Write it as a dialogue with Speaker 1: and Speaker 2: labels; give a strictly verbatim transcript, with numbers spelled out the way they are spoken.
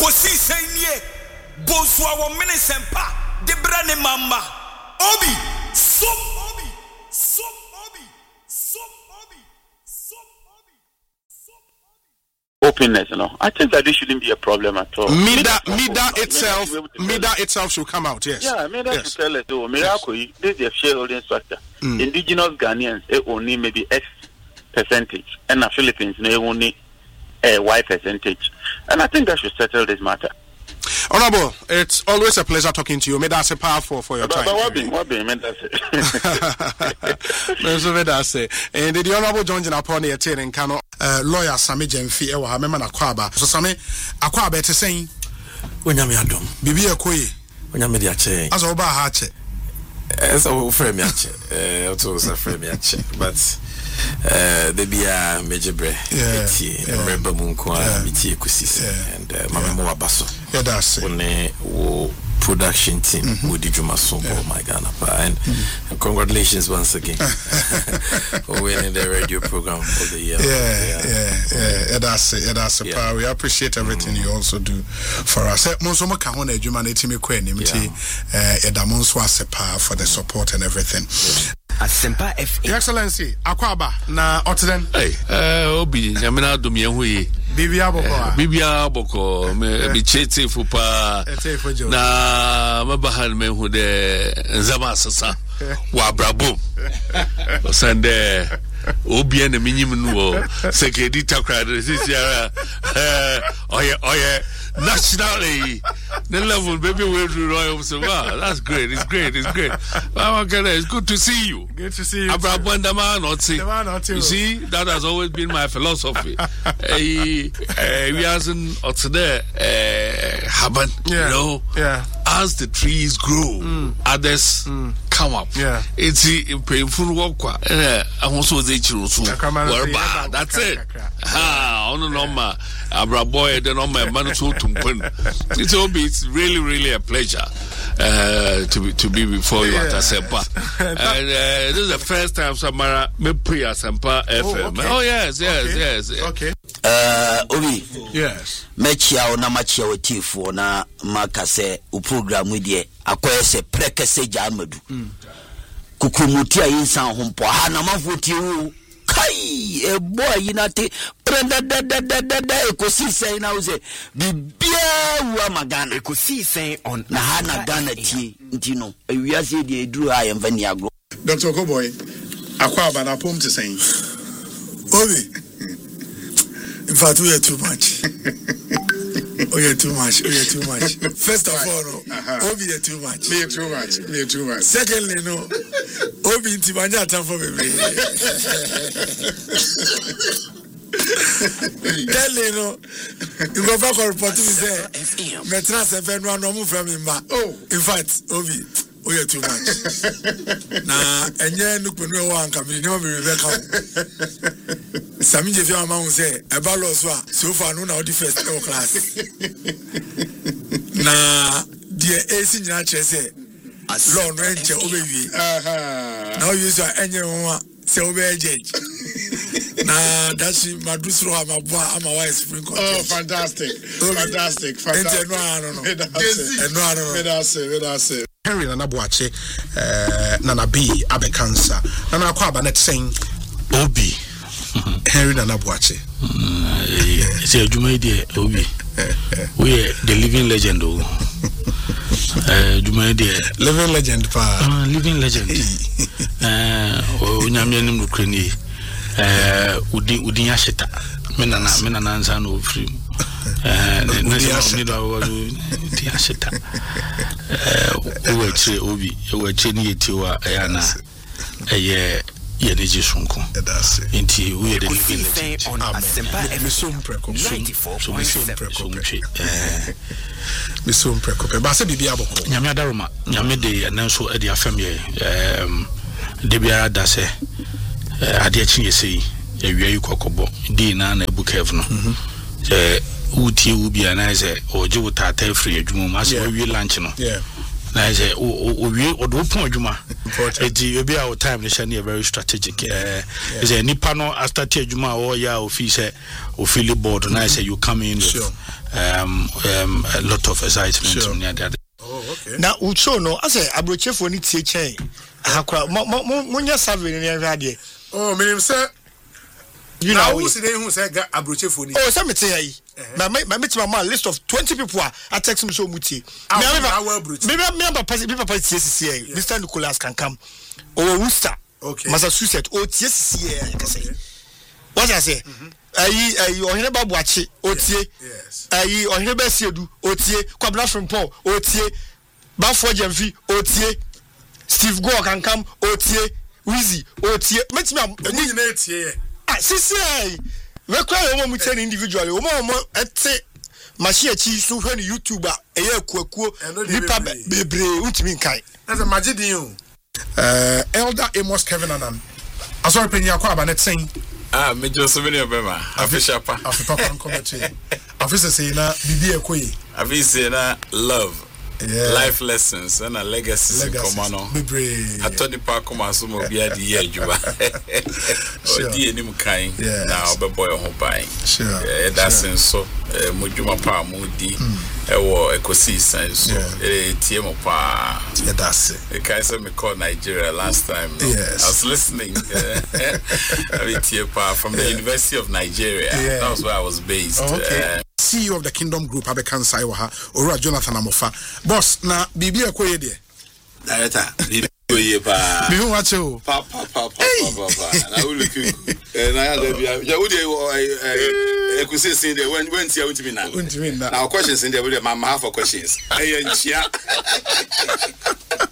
Speaker 1: kosi senye bonso a wo mene sempa de brane mama obi so obi so obi so obi so obi so obi
Speaker 2: openness, you know. I think that this shouldn't be a problem at all.
Speaker 3: Mida, Mida itself, Mida itself should come out, yes.
Speaker 2: Yeah, Mida
Speaker 3: yes.
Speaker 2: should tell us, oh, Miracle, yes. This is a shareholding structure. Mm. Indigenous Ghanaians, they only maybe X percentage, and the Philippines, they only a Y percentage. And I think that should settle this matter.
Speaker 3: Honorable, it's always a pleasure talking to you. May that's a powerful for your
Speaker 2: but,
Speaker 3: time.
Speaker 2: But what be, what be, may that's
Speaker 3: it. And the Honorable John Jinaponi attending Kano, lawyer Sami Jemfi, Ewa, Hamema Akwaba. So Sami, Akwaba is saying,
Speaker 4: when you're Adam,
Speaker 3: Bibi Akoi,
Speaker 4: when you're Mediache,
Speaker 3: as Oba Hache,
Speaker 4: as a frame yache, also a frame yache, but. Uh, there be a major bread, yeah, remember Munko, Miti Kusis, and Mama Moa Basso. Yeah, that's it. When a production team with Dijumaso, oh my God, and congratulations once again for winning the radio program for the year.
Speaker 3: Yeah, yeah, yeah, that's it. That's a power. We appreciate everything you also do for us. Monsoma Kahona, Jumanity Mekweni, Edamonso Asepa for the support and everything.
Speaker 5: Asempa F A.
Speaker 3: Your Excellency, Akwaba na Otden.
Speaker 6: Hey, uh, Obi, Yamina Dumiahui.
Speaker 3: Bibia Boko.
Speaker 6: Bibia Boko, me chete fupa. Na mabahan me hu de Zama Sasa. Wa brabo. Sande Obi and the minimum wo sekedi takra this year. Oye oye nationally the level baby we do royal so wow that's great it's great it's great it's good to see you
Speaker 3: good to see you
Speaker 6: you see that has always been my philosophy we hasn't there happen you know
Speaker 3: yeah
Speaker 6: as the trees grow mm. others mm. come up
Speaker 3: yeah
Speaker 6: it's painful work I also say that's it ah on normal abra boy the normal man so it's it's really really a pleasure uh, to be to be before you yeah. at Asempa and uh, this is the first time Samara me pre Asempa F M.
Speaker 3: Oh, okay.
Speaker 6: Oh yes yes
Speaker 3: okay.
Speaker 6: yes
Speaker 5: okay uh Obi
Speaker 3: yes
Speaker 5: mechia na machia wetifo na makase u program we de akoyese prekese jamadu kukumutia insan hompo ha na mafuti u kai e boy yinate prenda da da da da da ekosi say na uze bibia wa magana
Speaker 4: ekosi say on
Speaker 5: na ha na Ghana tie ntino ewiase de eduru ha yemfa ni agro
Speaker 3: Doctor Koboy Akwaba na pom to saying
Speaker 7: Obi in fact we are too much oh yeah too much oh yeah too much first of all no uh-huh. Obi are too much
Speaker 3: me too much me too much
Speaker 7: secondly no Obi ntibanya time for me tell you no you go back report to me say metra seven no no mu from me oh in fact Obi oh yeah too much na enye nukunu wa anka me no be Rebecca Sami je fi ama say e ba lo so a so far no na o di first class na die esi nyina che say law no enche obewie aha now you say enye won say obe judge na that's madusro amabua ama wise supreme court.
Speaker 3: Oh fantastic fantastic fantastic
Speaker 7: no no no
Speaker 3: no no that's it that's it Henry Nana Boache uh Nana B Abekansa Nana Akwaba net saying
Speaker 6: Obi
Speaker 3: Henry Nana Boache
Speaker 6: it's a Juma idea Obi we are the living legend oh uh Juma idea
Speaker 3: living legend pa
Speaker 6: uh, living legend uh onyame nim Ukraine eh udi udi yashita mena na mena na nza no free eh na na ni do udi yashita eh o weche obi e weche ni yetiwa ya na eye ye ne jisunko nti we dey living
Speaker 5: on Asempa F M
Speaker 3: ninety-four point seven eh me so mprekope ba se bibia boko
Speaker 6: nyame adaroma nyame de na so e de afam ye em de bia da se ade chi yesi ewie ikokobo di na na ebu kev no eh uti ubi ana ze oje wutata free adwuma ma se wie lunch no na ze o wie odo pon adwuma
Speaker 3: important.
Speaker 8: It be our time. This is very strategic. Is a nipano after Tejuma or ya office or feel board and I say you come in with um um a lot of excitement.
Speaker 3: Oh, okay.
Speaker 7: Now, Ucho no, I say abroche for need to change. Hakwa, mo mo survey ni radio.
Speaker 3: Oh, me say.
Speaker 7: You know
Speaker 3: who say who say abroche for ni.
Speaker 7: Oh, say me say yi. My my meet my list of twenty people I text me so muti. Me me me me papa me papa T S C here. Mister Nicholas can come. Oh, Worcester.
Speaker 3: Okay.
Speaker 7: Massachusetts. Oh, T S C here I can say. What I say? Ayi ayi ohene babu achi otie.
Speaker 3: Yes.
Speaker 7: Ayi ohene ba siedu otie. Kwabna from Paul otie. Bafo Jemfi otie. Steve Gore can come otie. Wheezy otie. Met me
Speaker 3: ni na etie.
Speaker 7: Ah sisi ai. We cry o mo ten individually. O mo mo ete machine chi so hwe ni YouTuber eye akuakuo nipa bebre untimi nkai.
Speaker 3: As a magidin o. Uh Elder Amos Kevin Anan. Asori penya kwa ba net sing.
Speaker 4: Ah, me just so many of them. Official pa.
Speaker 3: Official pa comment. Official say na bibi ekoyi.
Speaker 4: Abi say na love. Yeah. Life lessons and a legacy in Komano. I told the park come so mo bia di ye juba. O di enim kan na obeboy ho ban. Sure. Eh that's so mo juma pa mo di e wo ekosi sense so eh tie mo pa.
Speaker 3: Yeah, that's it.
Speaker 4: The guy said me call Nigeria last time. No?
Speaker 3: Yes.
Speaker 4: I was listening. I mean tie pa from the University of Nigeria.
Speaker 3: Yeah.
Speaker 4: That was where I was based.
Speaker 3: Oh, okay.
Speaker 4: Uh,
Speaker 3: C E O of the Kingdom Group Abekan Saiwaha Ora Jonathan Amofa. Boss na bibi ekoye de.
Speaker 9: Director, bibi ekoye pa.
Speaker 3: Bibi wache o.
Speaker 9: Pa pa pa pa pa pa. Na ulu ku. Eh na ya de bia. Ja wo de eh ekusi sin de when when tia untimi na.
Speaker 3: Untimi na.
Speaker 9: Now questions in there we ma half of questions. Eh ya nchia.